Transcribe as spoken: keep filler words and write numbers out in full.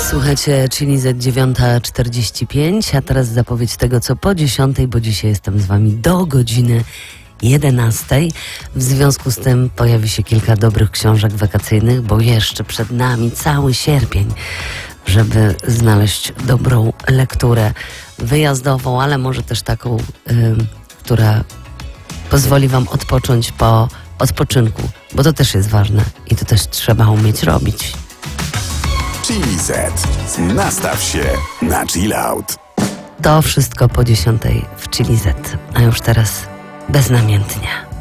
Słuchajcie, czyli Z dziewięć czterdzieści pięć, a teraz zapowiedź tego, co po dziesiątej, bo dzisiaj jestem z wami do godziny jedenastej. W związku z tym pojawi się kilka dobrych książek wakacyjnych, bo jeszcze przed nami cały sierpień, żeby znaleźć dobrą lekturę wyjazdową, ale może też taką, yy, która pozwoli wam odpocząć po odpoczynku, bo to też jest ważne i to też trzeba umieć robić. Chili Z. Nastaw się na chill out. To wszystko po dziesiątej w Chili Z, a już teraz beznamiętnie.